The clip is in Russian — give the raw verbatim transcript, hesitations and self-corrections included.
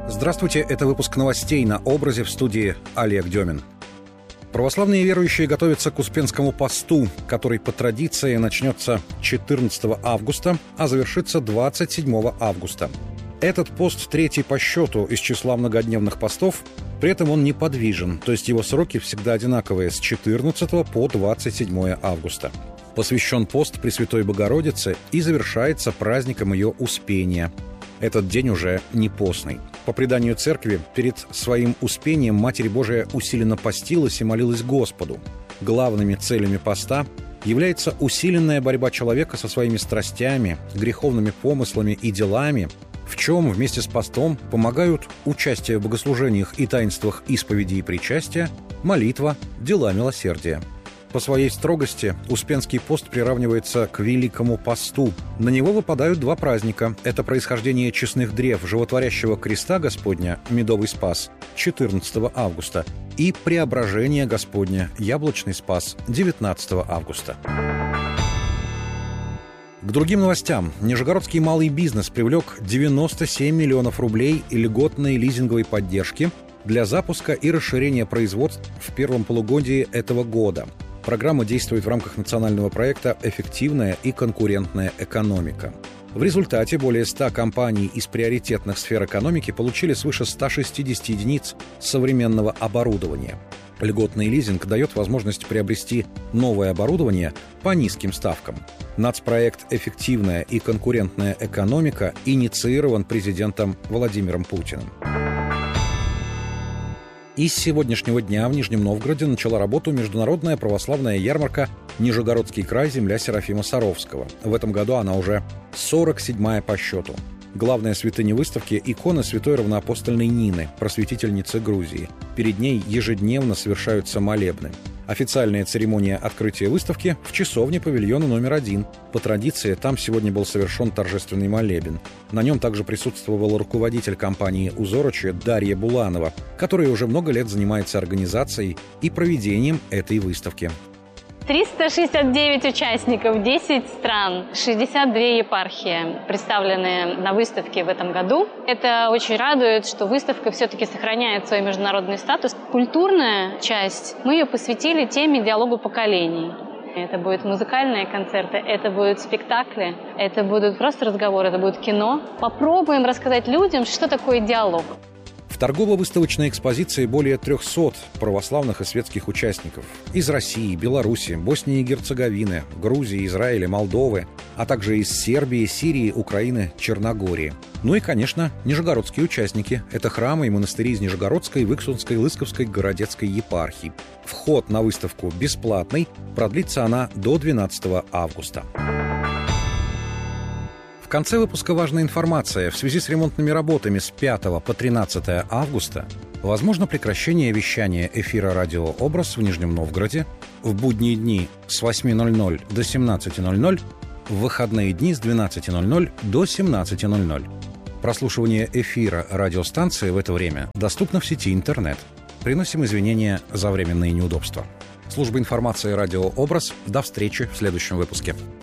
Здравствуйте, это выпуск новостей на «Образе», в студии Олег Демин. Православные верующие готовятся к Успенскому посту, который по традиции начнется четырнадцатого августа, а завершится двадцать седьмого августа. Этот пост третий по счету из числа многодневных постов, при этом он неподвижен, то есть его сроки всегда одинаковые с четырнадцатого по двадцать седьмое августа. Посвящен пост Пресвятой Богородице и завершается праздником ее Успения. Этот день уже не постный. По преданию церкви, перед своим Успением Матерь Божия усиленно постилась и молилась Господу. Главными целями поста является усиленная борьба человека со своими страстями, греховными помыслами и делами, в чем вместе с постом помогают участие в богослужениях и таинствах исповеди и причастия, молитва, дела милосердия. По своей строгости Успенский пост приравнивается к Великому посту. На него выпадают два праздника. Это происхождение честных древ животворящего креста Господня, Медовый спас, четырнадцатого августа, и Преображение Господня, Яблочный спас, девятнадцатого августа. К другим новостям. Нижегородский малый бизнес привлек девяносто семь миллионов рублей льготной лизинговой поддержки для запуска и расширения производств в первом полугодии этого года. Программа действует в рамках национального проекта «Эффективная и конкурентная экономика». В результате более ста компаний из приоритетных сфер экономики получили свыше ста шестидесяти единиц современного оборудования. Льготный лизинг дает возможность приобрести новое оборудование по низким ставкам. Нацпроект «Эффективная и конкурентная экономика» инициирован президентом Владимиром Путиным. И с сегодняшнего дня в Нижнем Новгороде начала работу международная православная ярмарка «Нижегородский край. Земля Серафима Саровского». В этом году она уже сорок седьмая по счету. Главная святыня выставки – икона святой равноапостольной Нины, просветительницы Грузии. Перед ней ежедневно совершаются молебны. Официальная церемония открытия выставки в часовне павильона номер один. По традиции, там сегодня был совершен торжественный молебен. На нем также присутствовал руководитель компании «Узорочи» Дарья Буланова, которая уже много лет занимается организацией и проведением этой выставки. триста шестьдесят девять участников, десять стран, шестьдесят две епархии представлены на выставке в этом году. Это очень радует, что выставка все-таки сохраняет свой международный статус. Культурная часть, мы ее посвятили теме диалогу поколений. Это будут музыкальные концерты, это будут спектакли, это будут просто разговоры, это будет кино. Попробуем рассказать людям, что такое диалог. В торгово-выставочной экспозиции более трехсот православных и светских участников из России, Беларуси, Боснии и Герцеговины, Грузии, Израиля, Молдовы, а также из Сербии, Сирии, Украины, Черногории. Ну и, конечно, нижегородские участники. Это храмы и монастыри из Нижегородской, Выксунской, Лысковской, Городецкой епархий. Вход на выставку бесплатный, продлится она до двенадцатого августа. В конце выпуска важная информация. В связи с ремонтными работами с пятого по тринадцатое августа возможно прекращение вещания эфира «Радио Образ» в Нижнем Новгороде в будние дни с восьми ноль-ноль до семнадцати ноль-ноль, в выходные дни с двенадцати ноль-ноль до семнадцати ноль-ноль. Прослушивание эфира радиостанции в это время доступно в сети интернет. Приносим извинения за временные неудобства. Служба информации «Радио Образ». До встречи в следующем выпуске.